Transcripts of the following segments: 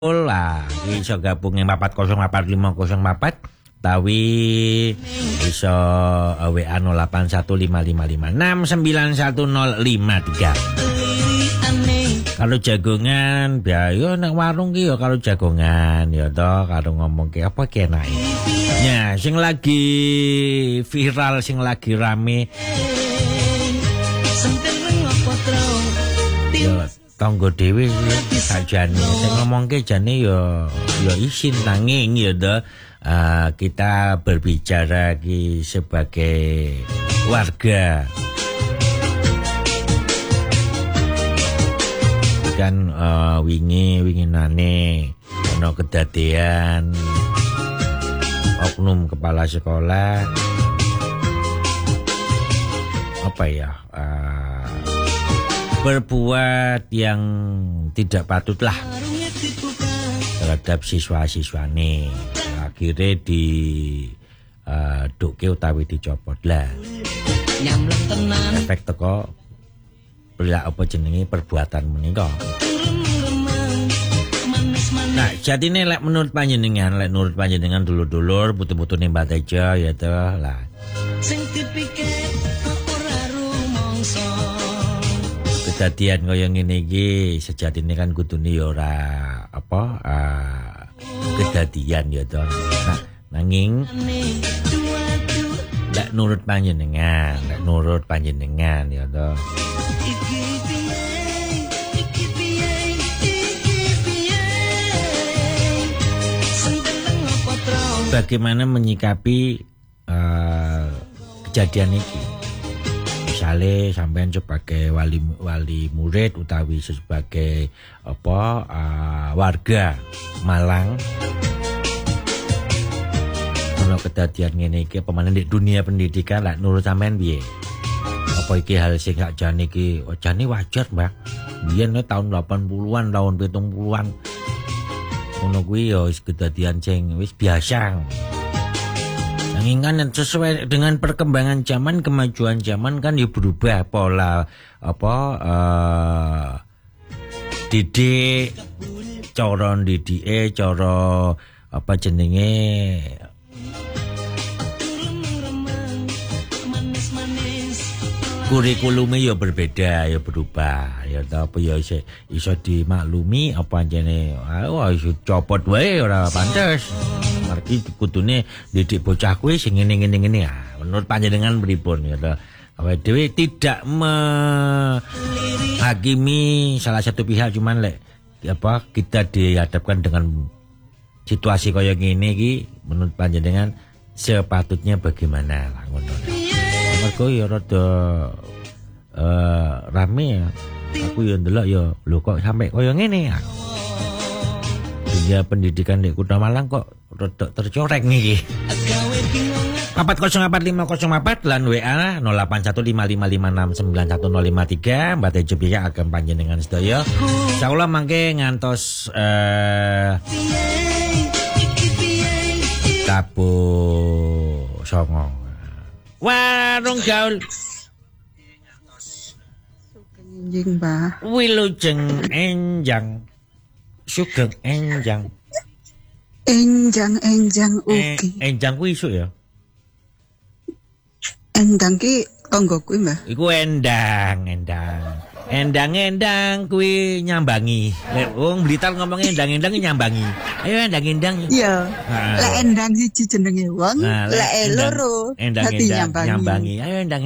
lah iso gabung 4084504 tawi iso WA 0815569105 kalau jagongan biayo nang warung ki ya kalau jagongan ya toh karo ngomong ki apa ki enake ya sing lagi viral sing lagi rame ya tanggo dhewe sajane sing ngomongke jane ya isin nanging ya toh kita berbicara ki sebagai warga kan winginane ana kedadean oknum kepala sekolah apa ya berbuat yang tidak patutlah terhadap siswa-siswane akhirnya di duke utawi dicopot lah efek teko apa jenenge perbuatan menika. Nah, jadine lek menurut panjenengan dulur-dulur butuh-butuhne Mbak Tejo ya toh lah. Sing dipikir ora rumangsa. Kedadian kaya ngene iki sejatine kan kudune ya ora apa kedadian ya toh. Nah, nanging lek nurut panjenengan ya toh. Bagaimana menyikapi kejadian ini? Misalnya sampean sebagai wali murid utawi sebagai warga Malang, kalau kejadian ini iki pemanen di dunia pendidikan lah nurut sampean piye? Apa iki hal sing gak jane iki jane wajar, Mbak? Biyen tahun 80-an, tahun 70-an. Ono kuwi ya wis kedadian sing wis biasa. Nanging kan sesuai dengan perkembangan zaman, kemajuan zaman kan ya berubah pola didik, cara didike, cara apa jenenge kurikulumnya ya berbeda, ya berubah. Ya apa ya iso dimaklumi apa anjene iso copot wae ora pantes. Ngerti kudune didik bocah kuwi sing ngene-ngene menurut panjenengan pripun ya to. Awake dhewe tidak menghakimi salah satu pihak cuman kita dihadapkan dengan situasi kaya ngene iki menurut panjenengan sepatutnya bagaimana lah ngono. Mergo ya rada rame ya. Aku ya ndelok ya lho kok sampe kaya ngene ya. Dunia pendidikan di Kota Malang kok rada tercoreng iki. 4084504 lan WA 081555691053 Mbak Tejo piye agem panjenengan sedaya. Insyaallah mangke ngantos Tabu Songo. Warung gaul Enjing, Mbah. Wilujeng enjang. Sugeng enjang. Enjang ugi. Enjang kuwi isuk ya. Endang ki tangga kuwi, Mbah. Iku endang. Endang kuwi nyambangi. Lek wong Blitar ngomongnya endang nyambangi. Ayo endang. Iya. Lek endang siji jenenge wong, lek loro dadi nyambangi. Ayo endang.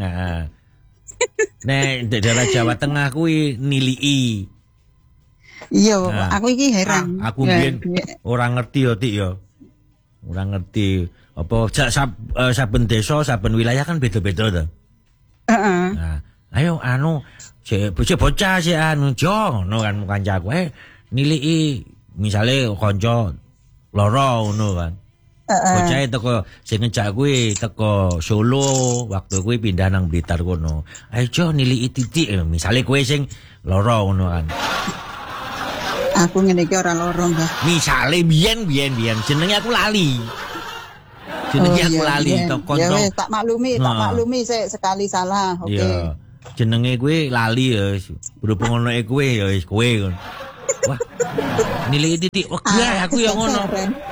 Nek daerah Jawa Tengah kuwi nilii. Iya, aku iki heran. Aku biyen ora ngerti ya, Tik ya. Ora ngerti apa saben desa, saben wilayah kan beda-beda to. Heeh. Nah, ayo bocah sik ngono kan kancaku nilii misale kanca loro ngono kan. Bocahe teko sing ngejak kuwi teko Solo, waktu kuwi pindah nang Blitar kono. Ayo niliki titik misale kowe sing loro ngono kan. Aku ngene iki ora loro, Mbah. Misale biyen jenenge aku lali. Aku lali teko. Ya wis tak maklumi sekali salah. Oke. Jenenge kuwi lali ya. Berhubung ono kowe ya wis kowe. Wah. Nilai titik wegah aku yang ngono.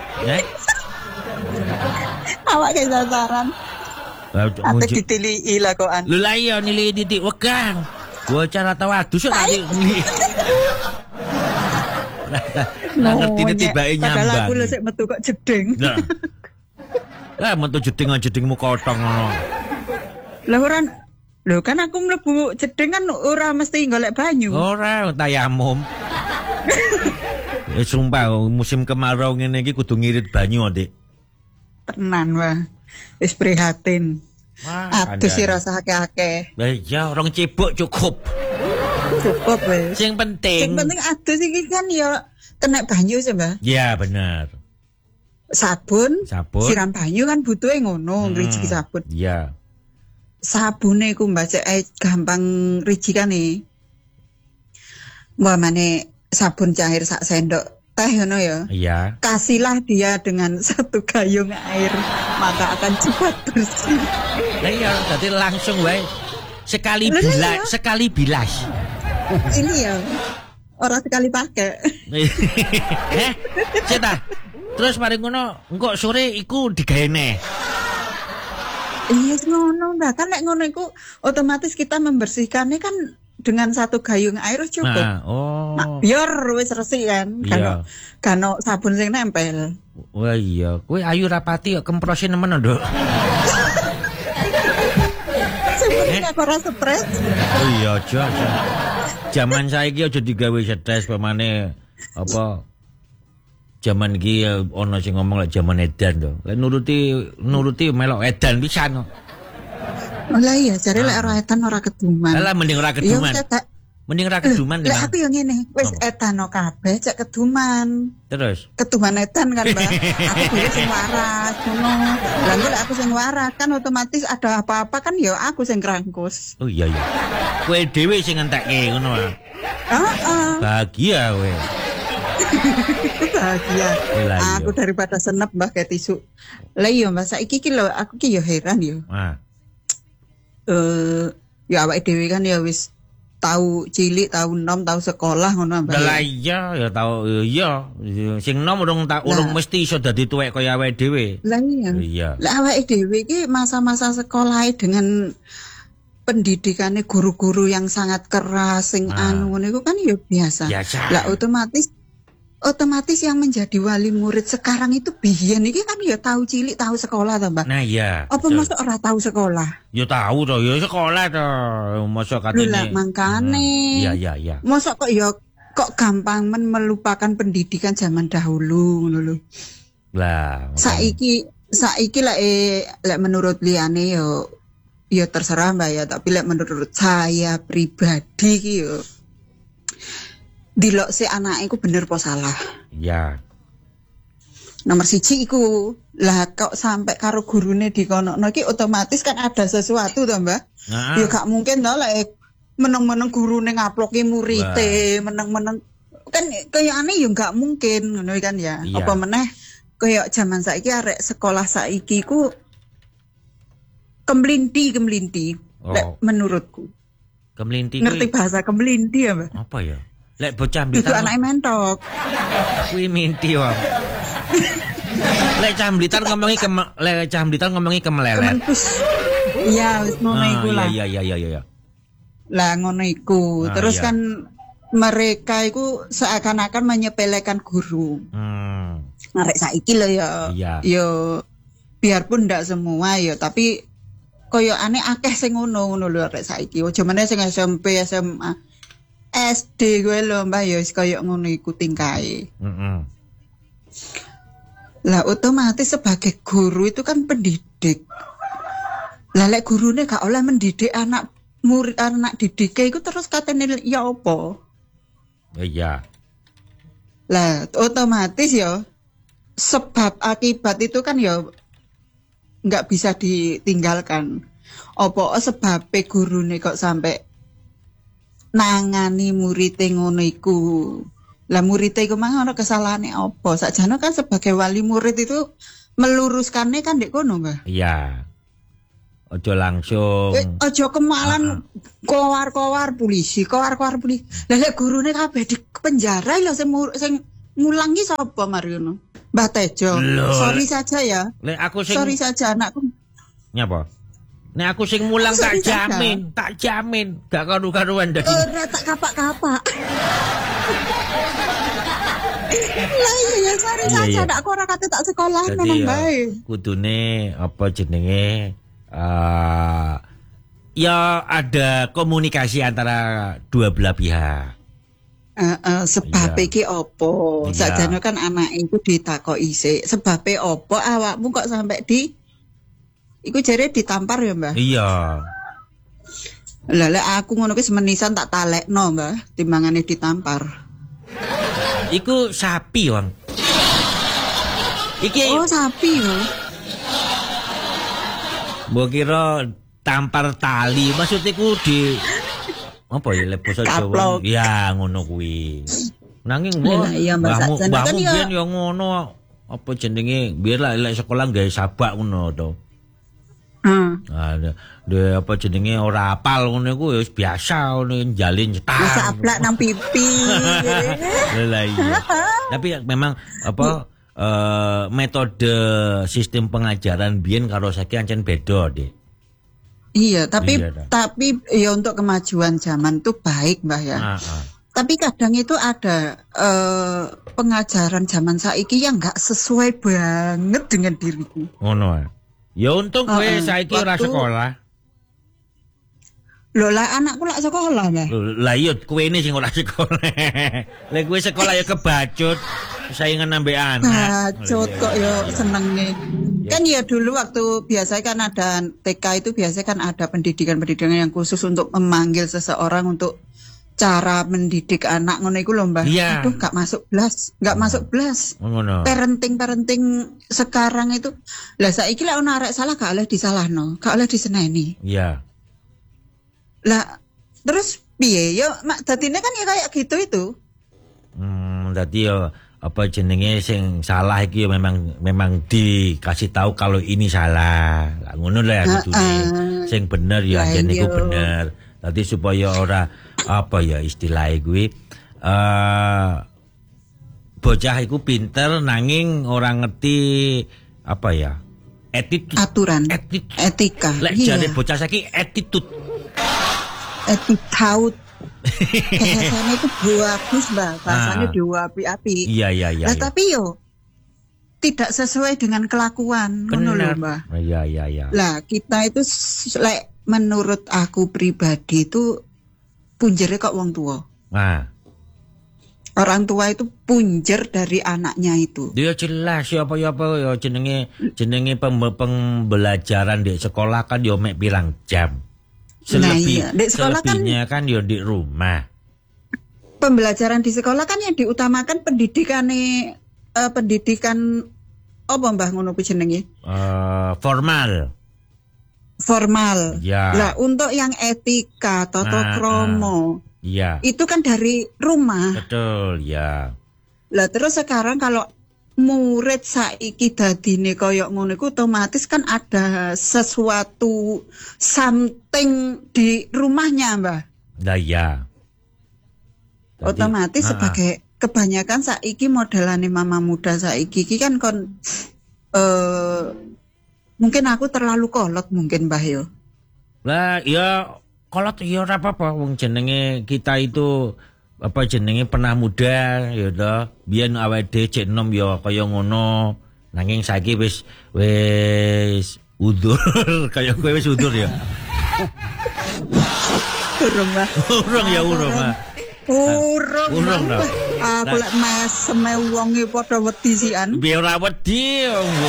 Awak ke sasaran. Ate ditiliki lakokan. Lho lah iya nilai titik wegah. Gua cara tahu adus tadi. Nah, ngerti tibake nyambang. Padahal aku lho sik metu kok jeding. Nah. Lah metu jeding-jedingmu kotong ngono. Lah ora lho kan aku mlebu jeding kan ora mesti golek banyu. Ora tayamum. Sumpah musim kemarau ngene iki kudu ngirit banyu, Dik. Tenan wah. Wis prihatin. Adus sih rasa akeh-akeh. Lah iya orang cebok cukup. Cukup wis. Sing penting adus iki kan ya kena banyu sih, Mbak. Iya, benar. Sabun, siram banyu kan butuhe ngono, ngriji sabun. Iya. Sabune iku Mbak gampang rijikane. Mbamane sabun cair sak sendok teh ngono ya. Iya. Kasihlah dia dengan 1 gayung air, maka akan cepat bersih. Lah iya, berarti langsung wae sekali bilas. Ini ya. Orang sekali pakai. Cita. Terus mari ngono, engko sore iku digaene. Iya ngono, Mbak. Kan nek ngono iku otomatis kita membersihkannya kan dengan 1 gayung air cukup. Nah, biar wis resik kan. Kan sabun sing nempel. Wah iya, kowe ayu rapati kok kemprosin nemen nduk. Sebenarnya aku ora stres. Oh iya, aja. Zaman saiki aja digawe stres pemane apa zaman iki ana sing ngomong lek zaman edan to. Lek nuruti melok edan pisan. Oh lah iya, jare lek ora edan ora keduman. Lah mending ora keduman. Mending ora keduman. Lek aku yo ngene, wis edan kabeh cek keduman. Terus keduman edan kan, Mbak. Aku dhewe sing waras ngono. Lah lek aku sing waras kan otomatis ada apa-apa kan ya aku sing krangkus. Oh iya iya. Kowe dhewe sing ngentekke ngono. Heeh. Bahagia kowe. Bahagia. Aku daripada senep Mbah kayak tisu. Lah iya Mbak saiki iki lho aku ki yo heran yo. Ya awake dhewe kan ya wis tahu cilik, tahu nom, tahu sekolah ngono Mbak. Lah iya ya tahu iya. Sing nom urung mesti iso dadi tuwek kaya awake dhewe. Lah iya. Lah awake dhewe iki masa-masa sekolah dengan pendidikannya guru-guru yang sangat keras sing anu ngono iku kan ya biasa. Lah otomatis yang menjadi wali murid sekarang itu biyen iki kan ya tahu cilik tahu sekolah to, Mbak. Nah iya. Apa mosok ora tahu sekolah? Ya tahu to, ya sekolah to. Mosok katene. Lah mangkane. Iya. Mosok kok gampang melupakan pendidikan zaman dahulu ngono lho. Lah, saiki lek menurut liyane ya terserah Mbak ya, tapi lek menurut saya pribadi ki yo dilok si anake iku bener apa salah. Iya. Nomor 1 iku lah kok sampai karo gurune dikonokno iki otomatis kan ada sesuatu to, Mbak. Ya gak mungkin to lek meneng-meneng gurune ngaploki murite, meneng-meneng kan kayakane ya gak mungkin ngono kan ya. Apa meneh kayak zaman saiki arek sekolah saiki ku kemlinti. Lek menurutku. Kemlinti ngerti bahasa kemlinti ya, Mbak? Apa ya? Lek bocah Blitar. Itu anake mentok. Kuwi minti wae. Lek cah Blitar ngomongi kemelelet. Iya, wis ngono iku lah. Iya. Lah ngono iku. Terus kan mereka itu seakan-akan menyepelekan guru. Arek saiki lho ya. Yo biarpun ndak semua ya, tapi koyo aneh akeh sing ngono lho arek saiki. Aja meneh sing SMP, SMA. SD gue lho Mbak ya koyo ngono iku tingkahe. Lah otomatis sebagai guru itu kan pendidik. Lah lek gurune gak oleh mendidik anak murid anak didike iku terus katene ya apa? Iya. Lah otomatis ya sebab akibat itu kan ya nggak bisa ditinggalkan. Apa sebabe gurune kok sampai nangani murid ngono iku. Lah murid iku mang ono kesalahane apa? Sakjane kan sebagai wali murid itu meluruskannya kan ndek kono, Mbak. Iya. Ojo langsung. Ojo kemalan kowar-kowar polisi. Lah lek gurune kabeh di penjara lho sing mulangi sapa Mariono? Mbah Tejo. Sorry saja ya. Lek aku sing sorry saja anakku. Nyapa? Nek aku sing mulang tak jamin, gak karu-karuan dadi. Tak kapak-kapak. Lah iya sorry saja anakku ora kate tak sekolah memang bae. Kudune apa jenenge ya ada komunikasi antara dua belah pihak. Sebab iki opo? Sakjane kan anak iku ditakoki sik, sebabe opo awakmu kok sampai iku jare ditampar ya, Mbah? Iya. Lah lek aku ngono ki semenisan tak talekno, Mbah, timbangane ditampar. Iku sapi, Wang. Iki sapi yo. Mbok kira tampar tali, maksudku di apa ya lek basa Jawa? Ya ngono kuwi. Nanging mbahmu biyen ya ngono apa jenenge biar lek sekolah gawe sabak ngono to. Apa jenenge ora apal ngono iku ya biasa ngono njalin cetak. Sablak nang pipi. Lah iya. Tapi memang apa metode sistem pengajaran biyen karo saiki ancen beda, Dik. Iya, tapi ya untuk kemajuan zaman tuh baik, Mbah ya. Tapi kadang itu ada pengajaran zaman saiki yang enggak sesuai banget dengan diriku. Ngono. Ya untung kowe saiki ora sekolah. Lho lah anakku lak sekolah, Mbah. Lah iya kowe ini sing ora sekolah. Lek kowe sekolah ya kebacut saingan ambek anak. Bacut kok yo senenge. Kan ya dulu waktu biasa kan ada TK itu biasa kan ada pendidikan yang khusus untuk memanggil seseorang untuk cara mendidik anak ngono iku lho, Mbah. Yeah. Aduh gak masuk blas. Ngono. Parenting sekarang itu. Lah saiki lek ono arek salah gak oleh disalahno, gak oleh diseneni. Iya. Lah terus piye yo dadine kan ya kayak gitu itu. Dadi yo apa jenenge sing salah iki memang dikasih tahu kalau ini salah. Lah ngono lah kudune. Sing bener ya yen iku bener. Dadi supaya ora apa ya istilahnya kuwi bocah iku pinter nanging ora ngerti apa ya? Aturan. Etika. Lek jare bocah saiki attitude. Bahasanya itu bagus, Mbak. Bahasanya diwapi-api. Iya. Nah, tapi yo tidak sesuai dengan kelakuan. Ngono lho, Mbak. Iya. Lah, kita itu menurut aku pribadi itu punjere kok wong tua. Orang tua itu punjer dari anaknya itu. Dia jelas ya apa ya jenenge pembelajaran di sekolah kan yo mek pirang jam. Selebihnya kan yo di rumah. Pembelajaran di sekolah kan yang diutamakan pendidikan apa Mbah ngono ku jenenge? Formal. Ya. Lah untuk yang etika, tata krama. Iya. Itu kan dari rumah. Betul, ya. Lah terus sekarang kalau murid saiki dadine koyo ngono iku otomatis kan ada sesuatu something di rumahnya, Mbah. Lah iya. Otomatis sebagai kebanyakan saiki modelane mama muda saiki iki kan mungkin aku terlalu kolot mungkin, Mbah yo. Lah ya kolot ya ora apa-apa wong jenenge kita itu apa jenenge pernah muda ya to. Biyen awake cek enom ya kaya ngono. Nanging saiki wis udur kaya kowe wis udur ya. Urung, Mbah. Urung. Aku lek meseme wonge padha wedi sian. Biar ora wedi.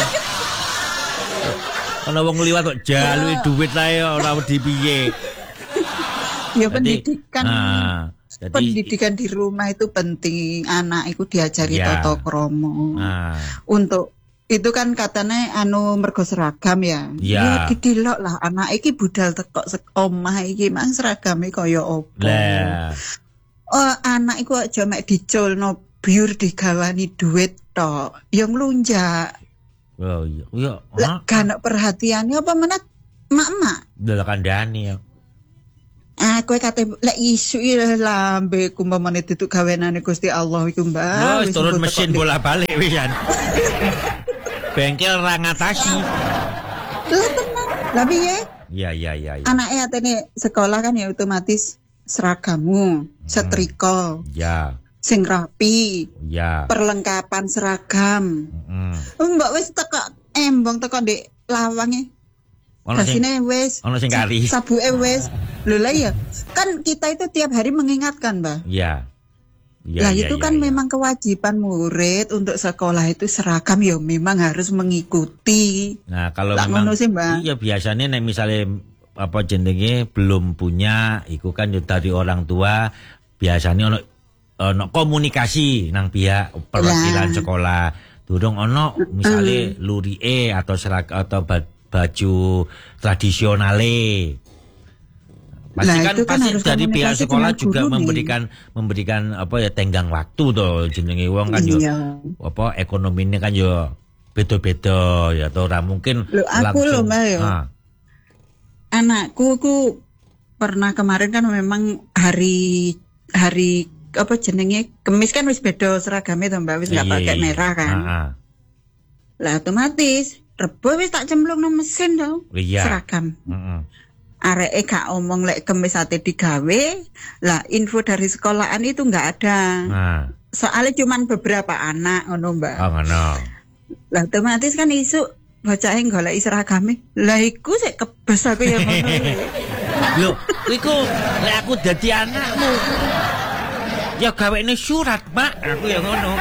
Ana wong liwat kok jaluki dhuwit ae ora wedi piye. Ya pendidikan. Pendidikan di rumah itu penting, anak itu diajari tata krama. Untuk itu kan katanya mergo seragam ya. Ya didelok lah anak iki budal tekok omah iki mang seragame kaya opo. Anak iku aja mek diculno biur digawani duit tok. Ya nglunjak. Oh iya. Gak ana perhatiannya apa meneh mak-mak. Lha kandhani ya. Kowe kate lek isu lambe ku umpamane duduk gawenane Gusti Allah iku Mbak. Wis turun mesin bola-balik wis kan. Bengkel ra ngatasi. Lah tenang. Lah piye? Iya. Anake atene sekolah kan ya otomatis seragammu, setrika. Ya. Sing rapi. Ya. Perlengkapan seragam. Mbak wis teko embong teko ndek lawange. Kasine wis. Ono sing kari. Sabuke wis. Lho lah ya. Kan kita itu tiap hari mengingatkan, Mbak. Iya. Lah itu kan memang kewajiban murid untuk sekolah itu seragam ya memang harus mengikuti. Nah, kalau memang iya biasanya nek misale apa jenenge belum punya iku kan dari orang tua biasanya ono komunikasi nang pihak perwakilan sekolah. Durung ono misale lurie atau seragam atau baju tradisionale. Pasti kan dari pihak sekolah juga memberikan apa ya tenggang waktu to jenenge wong kan yo apa ekonomine kan yo beda-beda ya to ora mungkin aku lho Mbak yo. Anakku ku pernah kemarin kan memang hari apa jenenge Kamis kan wis beda seragame to Mbak wis enggak pakai merah kan. Lah otomatis Rebo wis tak cemplung nang mesin to. Seragam. Areke gak omong lek Kemis ate digawe. Lah info dari sekolahan itu enggak ada. Soalnya cuman beberapa anak ngono, Mbak. Oh, ngono. Lah otomatis kan isu bocahe goleki seragame. Lah iku sik kebes aku ya ngono. Lho, iku lek aku dadi anakmu. Ya gawene surat, Pak. Aku ya ngono.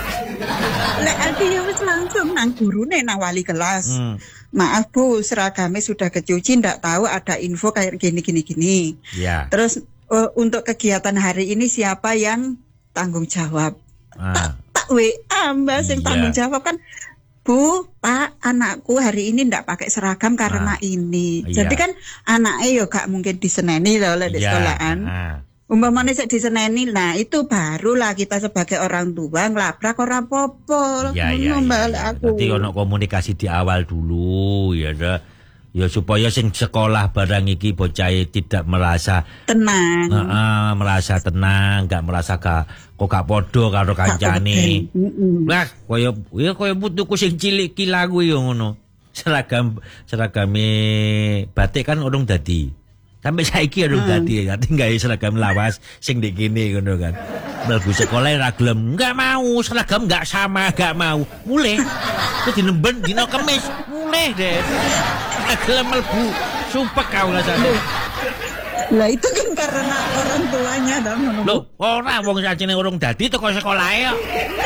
Lek aku ya wis langsung nang gurune nang wali kelas. Maaf Bu, seragamnya sudah kecuci, ndak tahu ada info kayak gini. Ya. Terus untuk kegiatan hari ini siapa yang tanggung jawab? Tak WA Mbak yang tanggung jawab kan. Bu, Pak, anakku hari ini ndak pakai seragam karena ini. Jadi kan anaknya yo gak mungkin diseneni loh di sekolahan. Umpamane sik diseneni, nah itu barulah kita sebagai orang tua nglabrak ora apa-apa. Aku. Berarti ono komunikasi di awal dulu ya ya supaya sing sekolah barang iki bocah tidak merasa tenang. Merasa tenang, enggak merasa kok gak padha karo kancane. Lah koyo putuku sing cilik ki lagu yo ngono. Seragame batik kan urung dadi. Sampai saiki urung dadi, nanti gawe seragam lawas sing ndek kene ngono kan. Mlebu sekolah ra gelem, enggak mau, seragam enggak sama, enggak mau. Mulih. Terus dinemben dina Kamis, mulih deh. Enggak gelem mlebu. Sumpek kau rasane. Lah itu kan karena orang tuanya ta ngono. Lho, ora wong sajene urung dadi teko sekolahe kok.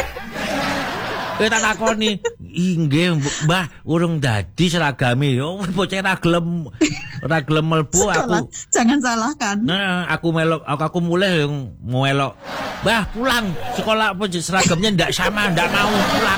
Kowe tak takoni, nggih Mbah, urung dadi seragame. Yo bocah ra gelem mlebu aku. Jangan salahkan. Nah, aku mulai melok. Mbah, pulang. Sekolah apa seragamnya ndak sama, ndak mau pulang.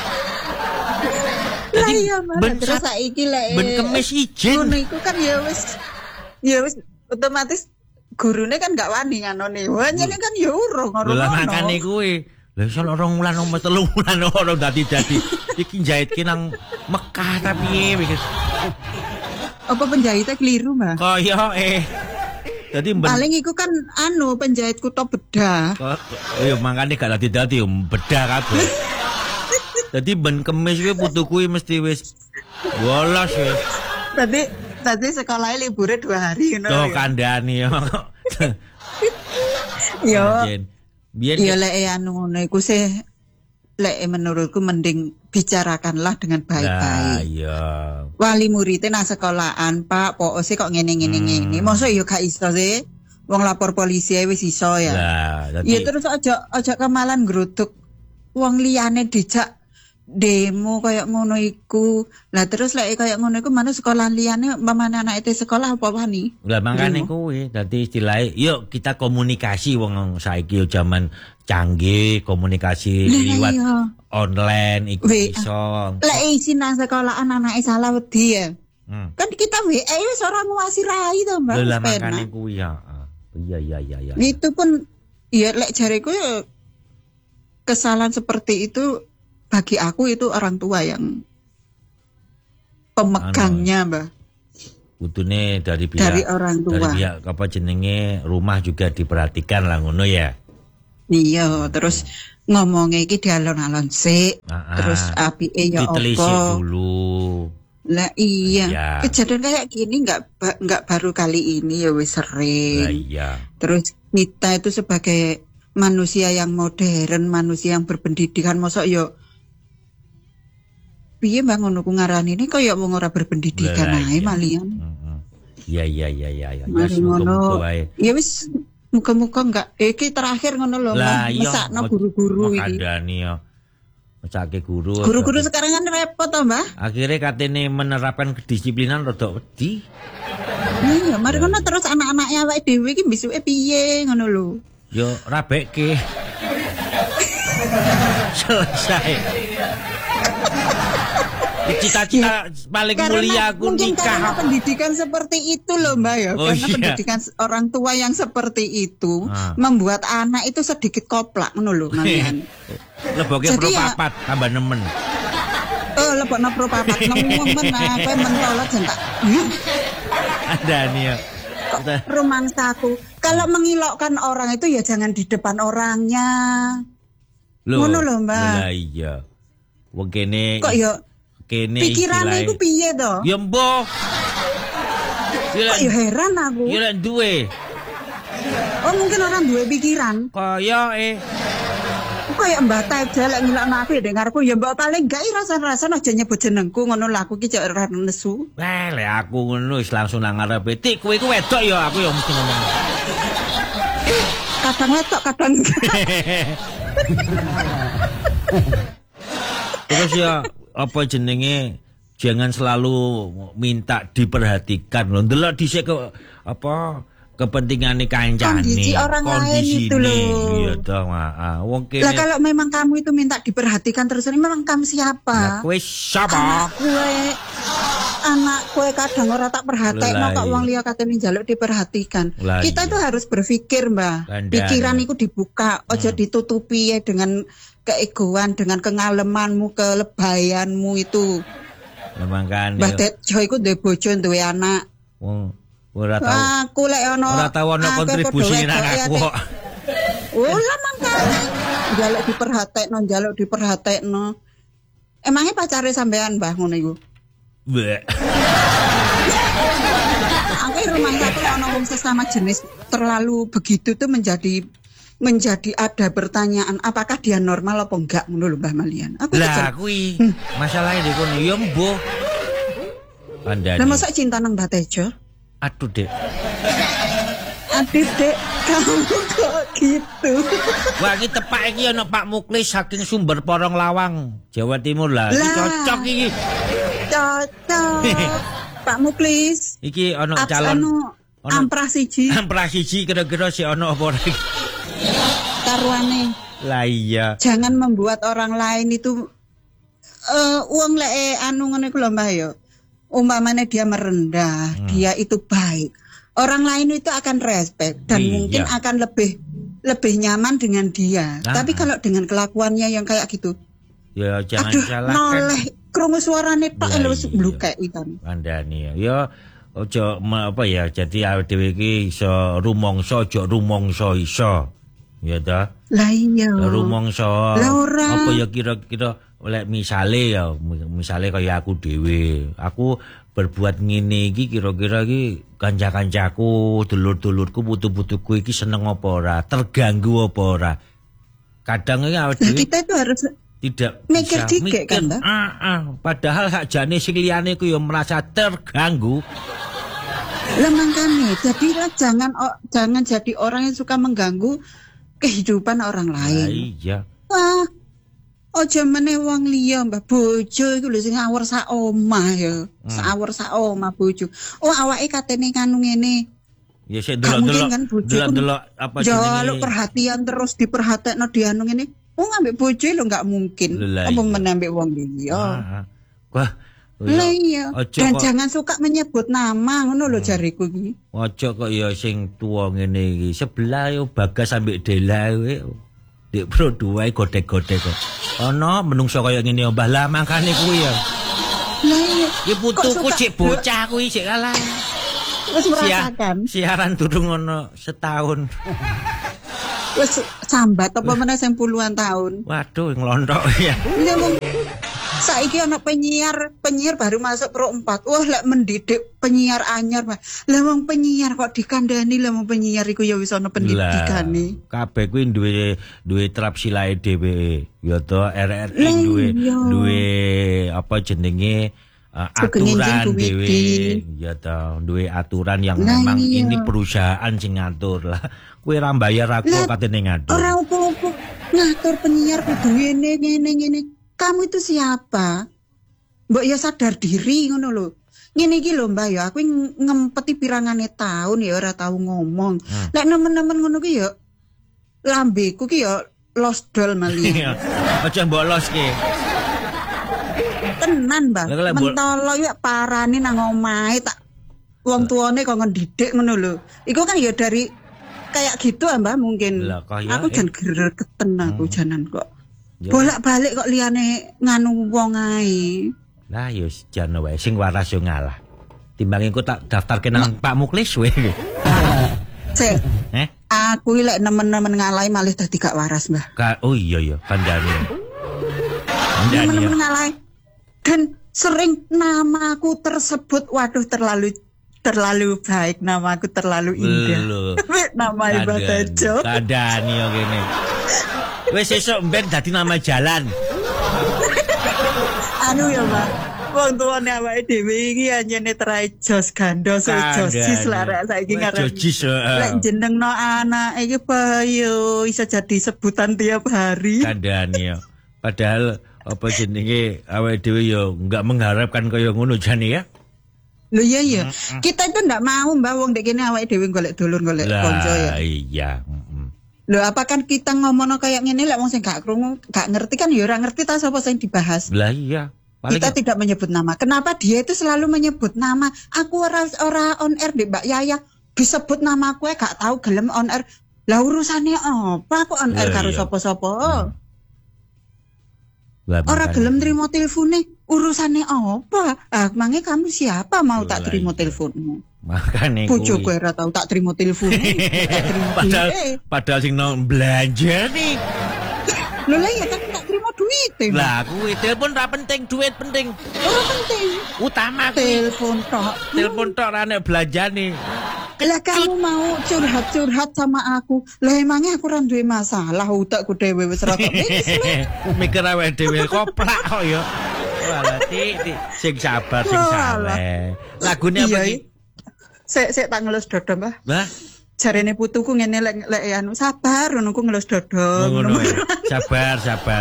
Lah iya, ben terus saiki lek ben Kemis izin. Ngono iku kan ya wis otomatis gurune kan gak wani nganone. Wah, nyene kan ya urung ngono. Lah makane kuwi. Lah iso 2 wulan 3 wulan ora dadi. Iki njahitke nang Mekah tapi piye. Apa penjahitnya keliru, Mbak? Kaya Dadi paling iku kan penjahit kutho bedah. Ya makane gak dadi bedah kabeh. Dadi ben Kemis kuwi putuku mesti wis bolos wis. Tadi sekolahnya liburnya 2 hari ngono. Tuh kandhani ya. Yo. Iya lek ngono iku sih lek menurutku mending bicarakanlah dengan baik-baik. Iya. Wali muridnya nang sekolahan, Pak, pokoknya kok ngene. Mosok yo gak iso sih. Wong lapor polisi wis iso ya. Ya terus aja kemalan gruduk wong liyane dijak demo kayak ngono iku. Lah terus lek kayak ngono iku mana sekolah liyane umpamane anak itu sekolah apa wani? Lah mangkane kuwi dadi istilahnya yuk kita komunikasi wong saiki yo jaman canggih komunikasi liwat online iku iso. Lek isin nang sekolahan anake salah wedi ya. Kan kita WA wis ora nguwasi rai to, Mbak. Lah mangkane kuwi ya. Iya. Itu pun ya lek jareku ya kesalahan seperti itu bagi aku itu orang tua yang pemegangnya, Mbak. Kudune dari orang tua. Dari pihak apa jenenge rumah juga diperhatikan lah ngono ya. Iya, terus ngomongnya iki di alon-alon sik. Terus apike ya apa? Ditelisik dulu. Lah iya. Kejadian kayak gini enggak baru kali ini ya wis sering. Lah iya. Terus kita itu sebagai manusia yang modern, manusia yang berpendidikan, mosok yo piye mbak ngono ku ngarani ini koyo wong ora berpendidikan ae malian. Iya. Ya ngono. Ya wis muga-muga enggak iki terakhir ngono lho, mesakno guru-guru iki. Makadani yo. Mesake guru. Guru-guru sekarang kan repot to, Mbah. Akhirnya katene menerapkan kedisiplinan rada wedi. Iya, mari ngono terus anak-anaknya awake dhewe iki bisuke piye ngono lho. Yo rabekke. Selesai. Cita-cita paling mulia aku nikah. Karena pendidikan seperti itu loh Mbak ya. Karena pendidikan orang tua yang seperti itu membuat anak itu sedikit koplak ngono lho malian. Leboke pro papat tambah nemen. Lebokno pro papat nemen kowe mentolot jentak. Ada nih ya. Rumangsaku. Kalau mengilokkan orang itu ya jangan di depan orangnya. Ngono lho Mbak. Lah iya. Wong kene kok ya pikirannya itu piye to? Ya mbok. Kok ya heran aku. Ya duwe. Oh mungkin orang duwe pikiran. Kaya Kayak Mbak Taib lek ngilakno aku ya dengarku ya mbok paling gak rasa-rasa aja nyebut jenengku ngono lho aku ki jek ora nesu. Lek aku ngono wis langsung nang ngarepe. Tik kowe iku wedok ya aku ya mesti ngomong. Kadang wedok kadang Terus ya apa jenenge jangan selalu minta diperhatikan lho. Ndelok dhisik ke apa kepentingane kancane. Kondisi orang lain itu loh. Iya toh, wong kene. Lah kalau memang kamu itu minta diperhatikan terus ini memang kamu siapa? Lah kowe siapa? Anak kowe kadang ora tak perhatekno kok wong liya katene njaluk diperhatikan. Kita itu harus berpikir, Mbah. Pikiran iku dibuka, aja ditutupi ya dengan keegoan, dengan kengalemanmu, kelebayanmu itu. Memang kan. Mbah Tejo iku duwe bojo, duwe anak. Ora tahu. Aku lek ono. Ora tahu ono kontribusi nang aku kok. Lah mangkane. Njaluk diperhatekno. Emangnya pacare sampean, Mbah, ngono iku? Mbak. Aku rumangsaku ono wong sesama jenis terlalu begitu tuh menjadi ada pertanyaan apakah dia normal apa enggak ngono lho Mbah Malian. Lah kuwi masalahe di kono ya mbuh. Lah masa cinta nang Mbah Tejo? Aduh, Dek. Kamu kok gitu. Wah, iki tepak iki ana Pak Muklis saking Sumber Porong Lawang, Jawa Timur lah. Iki cocok iki. Cocok. Pak Muklis. Iki ana calon Amprah siji. Amprah siji kira-kira si ana apa rek? Karuane. Lah iya. Jangan membuat orang lain itu wong lek anu ngene ku lho Mbah ya. Umpamanya dia merendah, dia itu baik. Orang lain itu akan respect dan mungkin akan lebih nyaman dengan dia. Tapi kalau dengan kelakuannya yang kayak gitu, ya jangan salahkan. Noleh krungu suarane tok lho blukek ikan. Kandhane ya aja apa ya, jadi awake dhewe iki iso rumangsa aja rumangsa iso. Ya ta? Lah iya. Rumangsa. Apa ya kira-kira oleh misale kaya aku dhewe, aku berbuat ngene iki kira-kira iki kanca-kancaku, dulur-dulurku, putu-putuku iki seneng apa ora, terganggu apa ora. Kadang iki awake dhewe kita itu harus tidak mikir dikek kan, Mbak? Padahal sakjane sing liyane ku ya merasa terganggu. Lah mangkane, jadilah jangan jadi orang yang suka mengganggu kehidupan orang lain. Iya. Wah, ojo meneh wong liya Mbah bojo iku lho sing ngawur sak omah ya. Sawur sak omah bojo. Oh awake katene kanu ngene. Ya sik delok apa jenenge. Jaluk perhatian terus diperhatekno dianu ngene. Oh ngambek bojo lho enggak mungkin. Apa menambek wong liya. Wah. Lah iya. Dan jangan suka menyebut nama ngono lho jariku iki. Ojo kok ya sing tuwa ngene iki. Sebelah yo Bagas ambek Dela kowe. Dik Pro duwe godek-godek kok. Ana menungso kaya ngene Mbah lah mangkane kuwi ya. Lah iya. Ki putuku cek bocah kuwi sik kalah. Wis merasakan. Siaran durung ngono setahun. Wis sambat apa meneh sing puluhan tahun. Waduh nglonthok ya. Saiki ana penyiar baru masuk Pro 4. Wah, lek mendidik penyiar anyar, Pak. Lah wong penyiar kok dikandani lah wong penyiar iku ya wis ana pendidikane. Kabeh kuwi duwe trap silae dhewe. Ya to RRI duwe apa jenenge aturan dhewe. Ya to duwe aturan yang memang ini perusahaan sing ngatur lah. Kowe ra bayar aku katene ngatur. Ora opo-opo. Ngatur penyiar kudu ngene. Kamu itu siapa? Mbok ya sadar diri ngono lho. Ngene iki lho Mbak ya, aku ngempeti pirangane tahun ya ora tau ngomong. Lek nemen-nemen ngono ki ya lambeku ki ya los dol mali. Aja mbok los ki. Tenan, Mbak. Mentolo ya parane nang omahe tak wong tuane kok ngendidik ngono lho. Iku kan ya dari kayak gitu Mbak mungkin. Aku jan gregeten aku janan kok. Bolak-balik kok liyane nganu wong ae. Lah ya jan wae sing waras yo ngalah. Timbang engko tak daftarke nang Pak Muklis wae. Cek. Aku lek nemen-nemen ngalahi malah dadi gak waras, Mbah. Oh iya kandhane. Nemen-nemen ngalahi. Dan sering namaku tersebut waduh terlalu baik, namaku terlalu indah. Nama Ibu Tejo. Kandhane yo kene. Wes esuk mben dadi nama jalan. Anu ya, Mbak. Wong tuane awake dhewe iki anyene traijos gandos josis larek saiki ngarep. Lek jenengno anak iki bayo iso jadi sebutan tiap hari. Kandhane ya. Padahal apa jenenge awake dhewe ya enggak mengharapkan kaya ngono jane ya. Lho iya. Kita itu ndak mau Mbak wong ndek kene awake dhewe golek dulur golek kanca ya. Iya. Lho apa kan kita ngomongno kayak ngene lek wong sing gak krungu, gak ngerti kan ya ora ngerti ta sapa sing dibahas. Lah iya. Kita tidak menyebut nama. Kenapa dia itu selalu menyebut nama? Aku ora on air di Mbak Yaya. Disebut nama aku gak tahu gelem on air. Lah urusane apa aku on air karo sapa-sapa? Ora gelem trimo telefone. Urusane apa? Ah, mange kamu siapa mau tak trimo teleponmu? Makane bojoku ora tau tak trimo telepon. Padahal sing nang belanja nih. Lho lah ya kan tak trimo duit. Lah kuwi telepon ra penting, duit penting. Ora penting. Utama telepon tok. Telepon tok ra nek belanjane. Lah kamu mau curhat sama aku. Lah emangnya aku ra duwe masalah utekku dhewe wis ra kok mikir awake dhewe koplak kok ya. Walah Tik, sing sabar sing saleh. Lagune apa iki? Sik tak ngelus dodo, Mbah. Mbah. Jarene putuku ngene lek anu sabar ngono ku ngelus dodo. Sabar.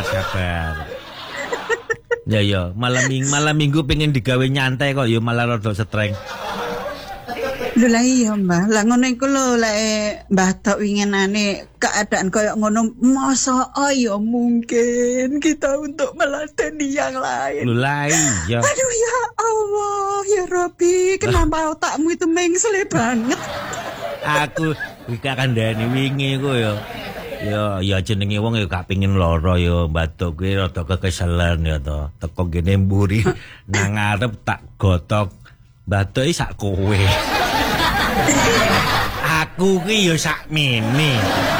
Ya, malam minggu pengen digawe nyantai kok ya malah rada streng. Lho lah iya, Mbah. Lah ngono iku lho lek Mbah tok winginane keadaan koyo ngono masa ya mungkin kita untuk meladeni yang lain. Lho lah iya. Aduh ya Allah, ya Rabbi, kenapa otakmu itu mengsle banget? Aku gak kandhani wingi ku ya. Ya jenenge wong ya gak pengin lara ya batuk kuwi rada kekeselen ya to. Teko kene mburi nang ngarep tak gotok batuke sak kowe. Aku ki ya sakmene.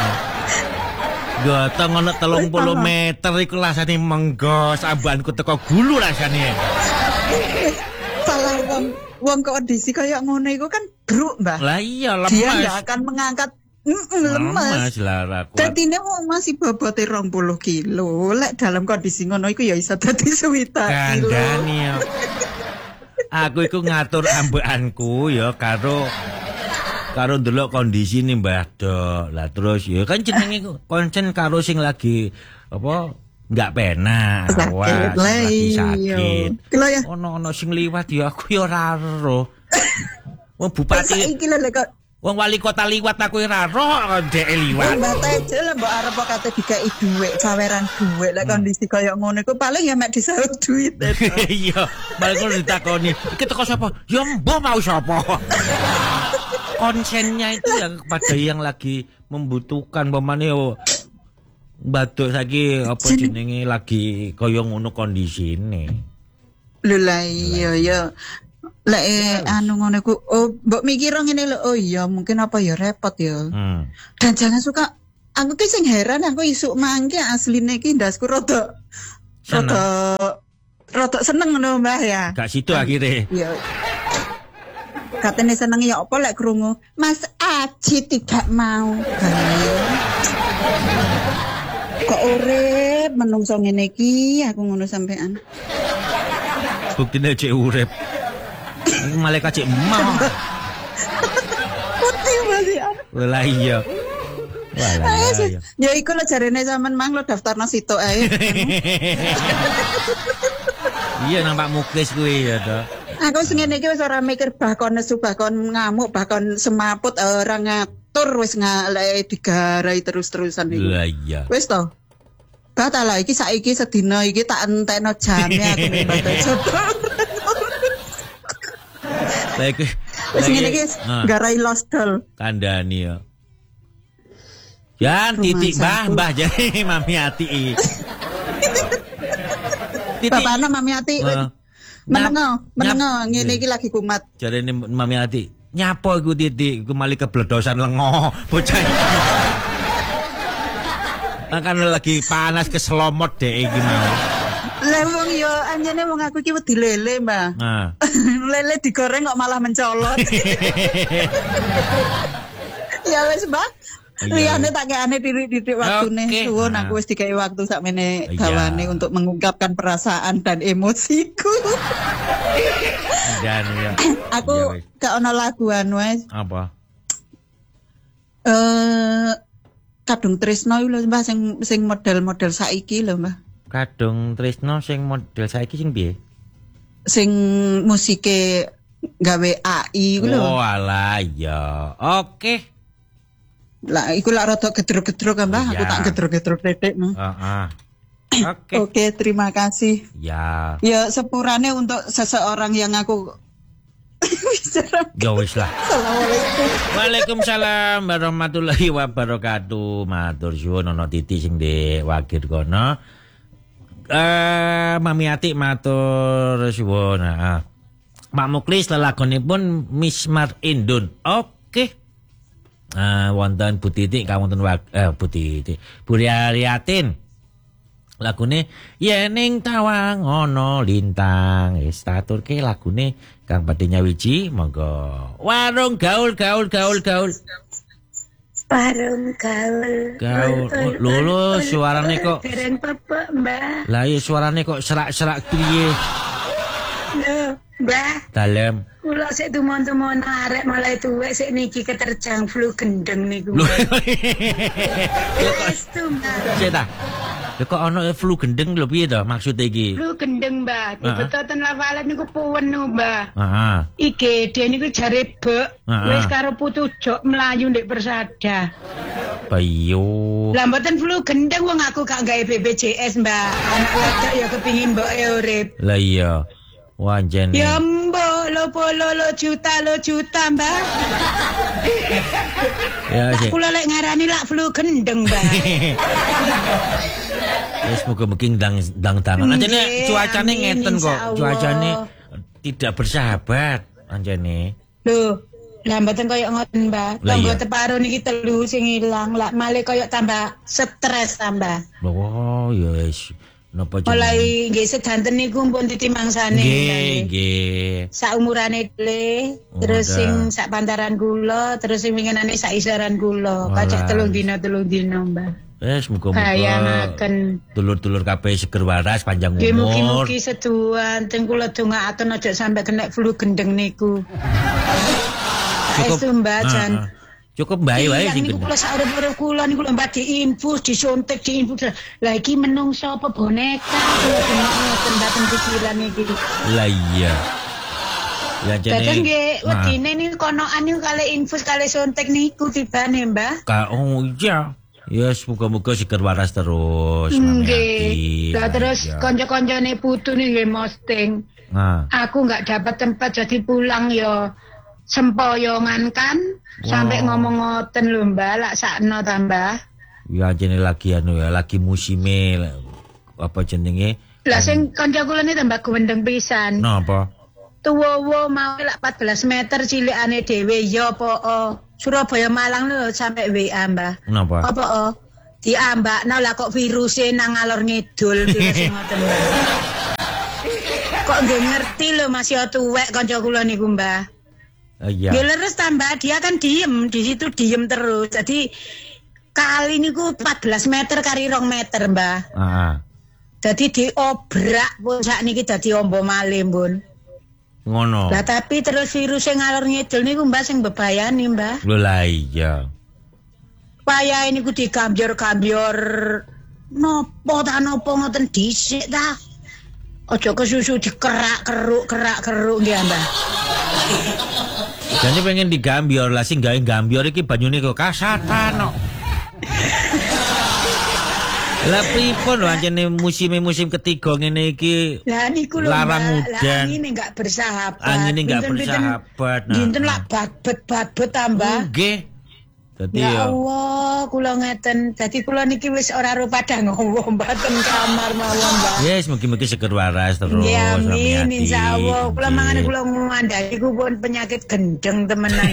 Gotong ana 30 meter iku rasane menggos, ambanku teko gulu rasane. Salah wong kondisi kayak ngono iku kan bruk, Mbah. Lah iya lemas. Dia enggak akan mengangkat lemas. Dadine wong masih bobote 20 kilo. Lek dalam kondisi ngono iku ya iso dadi 20 kilo. Kandhani ya. Aku iku ngatur ambekanku ya karo ndelok kondisi nih Mbah Dok. Lah terus ya kan jenenge konsen karo sing lagi apa enggak penak, lagi sakit. Ono sing liwat ya aku ya ora ero. Wong bupati iki lho kok wong wali kota liwat aku ora ero dhek liwat. Mbak Tejo lho mbok arep kate dikai dhuwit, saweran dhuwit lek kondisi kaya ngono iku paling ya mek disaut duit. Iya, malah kok ditakoni, iki teko sapa? Ya mbok mau sapa? Konsennya itu yang pada yang lagi membutuhkan pemane batuk saiki apa jenenge lagi kaya ngono kondisine. Lho lah iya ya. Lek anu ngono ku mbok mikir ngene lho, oh iya mungkin apa ya repot ya. Dan jangan suka aku ki sing heran aku isuk mangke asline ki ndasku rada seneng ngono Mbah ya. Gak situ akhirnya. Iya. Katanya seneng ya apa lek krungu Mas Aji tidak mau. Kok urip menungso ngene iki aku ngono sampean. Buktine cek urip. Malaikat cek mau. Putih masih. Lah iya. Ya iku lho jarene sampean mang lo daftarno sitok ae. Iya nang Pak Muklis kuwi ya to. Aku sing ngene iki wis ora mikir bakon nesu, bakon ngamuk, bakon semaput ora ngatur wis ngalek digarai terus-terusan iki. Lah iya. Wis to. Batal iki saiki sedina iki tak entekno jame aku batal jodoh. Lagi ngene iki garai lost doll. Kandhani ya. Jan titik Mbah jadi Mami Ati. Bapakna Mami Ati. Menengo ngene iki lagi kumat. Jarene Mami Ati, nyapa iku titik iku mali kebledosan lengo bocah. Kan lagi panas keselomot dek iki mau. Lah wong yo anjene wong aku iki wedi lele, Mbah. Lele digoreng kok malah mencolot. Ya wis, Mbah. Liyane tak kene titik waktune suwun aku wis dikai waktu sakmene gawane untuk mengungkapkan perasaan dan emosiku. Dan ya. Aku gak ono laguan wis. Apa? Kadung Tresno lho Mbah sing model-model saiki lho Mbah. Kadung Tresno sing model saiki sing piye? Sing musike gawe AI ku lho. Oh alah ya. Oke. Lah iku lak rada gedruk-gedruk kan Mbah, aku tak gedruk-gedruk titik. Oke. Oke, terima kasih. Ya. Ya sepurane untuk seseorang yang aku bicara. Ya wis lah. Assalamualaikum. Waalaikumsalam warahmatullahi wabarakatuh. Matur suwun ana Titi sing di Wagir kono. Mami Ati matur suwun. Pak Muklis lelagonipun Mismar Indun. Oke. Wonten Bu Titik kawonten Bu Titik Bu Riyatin lagune Yening Tawang ana lintang wis taturke lagune Kang Badhe Nyawiji monggo warung gaul Warung gaul lho suarane kok dereng pepek Mbah lah iya suarane kok serak-serak piye lho Mbah dalem kula sik tumon-tumon arek mulai tuwek sik niki keterjang flu gendeng niku. Wis tumbas. Ceta. Kok ana flu gendeng lho piye to maksude iki? Flu gendeng, Mbah. Dibetoten lawalet niku puwen niku, Mbah. Heeh. IGD niku jare bek. Wis karo putu jok mlayu ndek Persada. Bayo. Lah mboten flu gendeng wong aku gak gawe BPJS, Mbah. Anak wedok ya kepingin mboke urip. Lah iya. Wanjen. Ya mbok lo juta Mbah. Ya sih. Kula lek ngarani lak flu gendeng, Mbah. Wis muga-muga ndang-ndangan. Anjene cuacane ngeten kok. Cuacane tidak bersahabat anjene. Lho, lah mboten koyo ngoten, Mbah. Tanggo teparo niki telu sing ilang, lak malih koyo tambah stres tambah. Oh, ya wis. Napa jenenge? Mulai nggih sedanten niku pun ditimangsane. Nggih. Saumurane dhewe, terus sing sak pantaran kula, terus sing winginane sak isaran kula. Kacak 3 dina, Mbah. Wes muga-muga bayangaken dulur-dulur kabeh seger waras panjang umur. Nggih mugi-mugi seduan teng kula dongaaken aja sampe kena flu gendeng niku. Cukup Mbak Jan. Cukup bae wae sing niku kula sak urip-urip kula niku lho mbak diinfus, disuntik, diinfus. Lah iki menungso apa boneka kula ngoten dateng pikiran iki. Lah iya. Ya jane. Kadang nggih wedine niku konoan niku kali infus kali suntik niku tibane, Mbah. Oh iya. Ya semoga-moga seger waras terus. Nggih. Lah terus kanca-kancane putu nggih posting. Aku enggak dapat tempat jadi pulang ya sempoyongan kan. Sampai ngomong ngoten lho Mbak, lak sakno tambah. Ya jene lagi anu ya, lagi musime apa jenenge? Lah sing kanca kula ni tambah gwendeng pisan. Napa? tuwa mau lak 14 meter cilikane dhewe ya apa Surabaya Malang lho sampe WA Mbah. Napa? Apa diambakno lah kok viruse nang ngalor ngidul virus ngoten Mbah. Kok nggih ngerti lho Mas ya tuwek kanca kula niku Mbah. Iya. Ya leres tambah dia kan diem di situ diem terus. Jadi kali niku 14 meter kari 2 meter Mbah. Heeh. Jadi diobrak pun sakniki dadi ombo malih pun. Ngono. Lah tapi terus virus sing ngalor ngidul niku Mbah sing bebayani Mbah. Lho lah iya. Payahe niku digambior-gambior nopo ngoten dhisik ta. Aja kesusu dikerak-keruk nggih Mbah. Jane pengen digambior lah sing gawe gambior iki banyune kok kasatan kok. Lah pripun lho anjene musim ketiga ngene iki. Lah niku lho larang udan. Angine enggak bersahabat. Angine enggak bersahabat. Dinten lak babet tambah. Nggih. Dadi ya Allah, kula ngeten. Dadi kula niki wis ora padha ngowo mboten kamar mawon, Mbak. Yes, mugi-mugi seger waras terus. Ya amin, insyaallah. Kula mangane kula ngandhani ku pun penyakit gendeng temenan.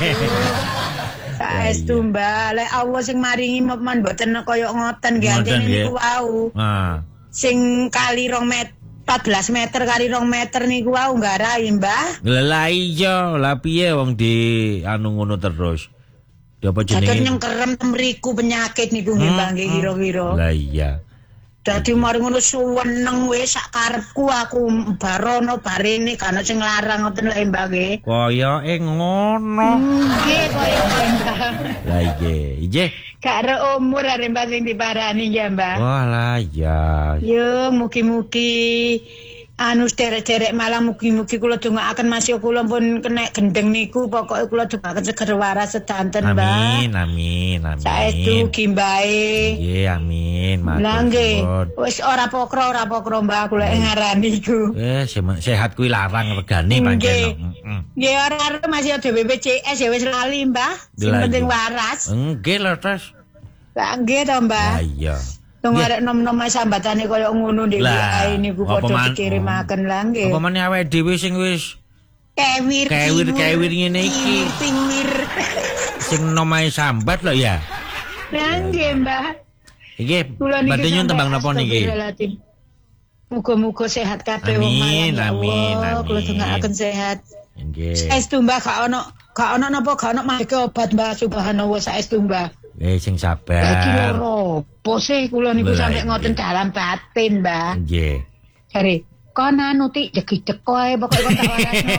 Saestu Mbak, lek Allah sing maringi men mboten kaya ngoten nggih anjene niku wau. Sing kali 2 meter 14 meter kali 2 meter niku wau nggarai Mbah. Lah iya, lah piye wong di anu ngono terus. Apa jenenge? Dadon nyengkerem mriku penyakit niku nggih Mbah nggih kira-kira. Lah iya. Dadi mari ngono suweneng wis sak karepku aku barono barene kan sing larang ngoten lho Mbah nggih. Koyoke ngono. Nggih koyoke Mbah. Lah nggih. Karo umur are Mbah sing diparani ya Mbah. Wah lah iya. Yo mugi-mugi anu derek-derek malah mugi-mugi kula dongaaken Mas kula pun kena gendeng niku pokoke kula dongaaken seger waras sedanten Mbah. Amin. Saestu gimbae. Nggih amin. Lah nggih. Wis ora pokro Mbah kula ngarani iku. Sehat kuwi larang regane pancen. Nggih ora Mas dhewe BPJS ya wis lali Mbah. Sing penting waras. Nggih lho Tes. Lah nggih to Mbah. Lah iya. Tong arek nom-nom sambatane kaya ngono ndek wae niku padha dikirimaken lah nggih. Apa meneh awake dhewe sing wis kewir ngene iki. Pinggir. Sing nomae sambat lho ya. Lah nggih, Mbah. Iki badhe nyun tembang napa niki? Muga-muga sehat kabeh wong malang. Amin. Kula dongaaken sehat. Nggih. Saestu Mbah gak ono napa gak ono make obat Mbah subhanallah saestu Mbah. Sing sabar. Iki lho opo sih kula niku sampe ngoten dalam batin, Mbah. Nggih. Jare, kon anu tik jegi-jek koe pokoke kon tak warasno.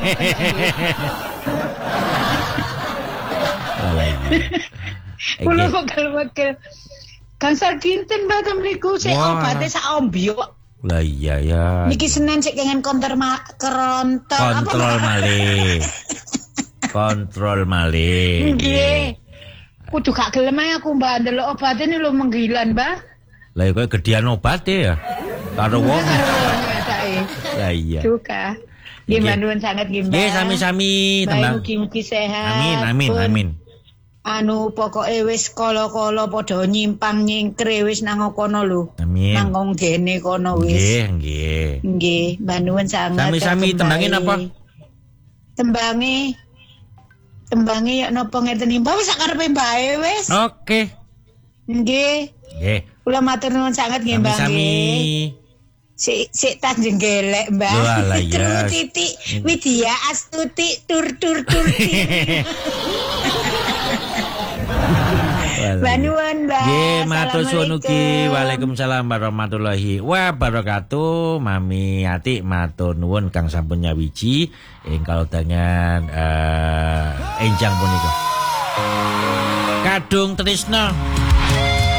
Kula kok wakil. Kansar kinten Mbah mriku sik obate sak ombyo. Lah iya ya. Niki Senin sik kengen kontrol malih. Kontrol malih. Nggih. Kudu gak gelem ae aku Mbah ndelok obate ini lho menggilan, Mbah. Lah kowe gedean obate ya. Karo wong. Lah iya. Juga. Nggih manuwun sanget nggih, Mbah. Nggih sami-sami tembang. Mugi-mugi sehat. Amin. Anu pokoke wis kala-kala padha nyimpang nyingkre wis nang kono lho. Amin. Nang ngene kono wis. Nggih. Nggih, manuwun sanget. Sami-sami tembange napa? Tembange ya napa ngeten Mbah wis sak karepe mbae wis. Oke. Nggih. Nggih. Kula matur nuwun sanget nggih Mbah nggih. Sik tas jenggelek Mbah. Lah iya. Titik Widya Astuti tur. Manuwun Mbah. Nggih, matur suwun ugi. Waalaikumsalam warahmatullahi wabarakatuh. Mami Ati matur nuwun kang sampun nyawiji ing kalodhangan enjang punika. Kadung tresna.